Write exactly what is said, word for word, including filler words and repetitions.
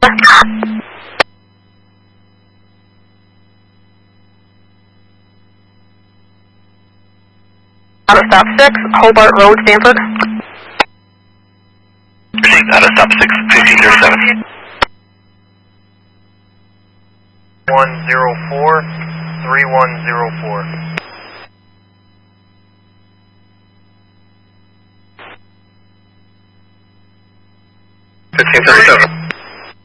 Out of stop six, Hobart Road, Stanford. Out of stop six, fifteen zero seven. one zero four, three one zero four. fifteen thirty-seven.